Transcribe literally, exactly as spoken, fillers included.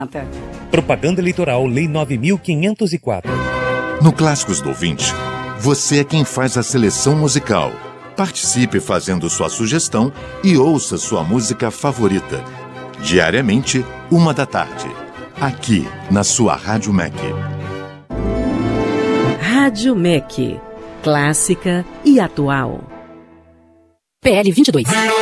Até. Propaganda Eleitoral Lei nove mil quinhentos e quatro. No Clássicos do Ouvinte, você é quem faz a seleção musical. Participe fazendo sua sugestão e ouça sua música favorita. Diariamente, uma da tarde. Aqui, na sua Rádio M E C. Rádio M E C. Clássica e atual. P L vinte e dois.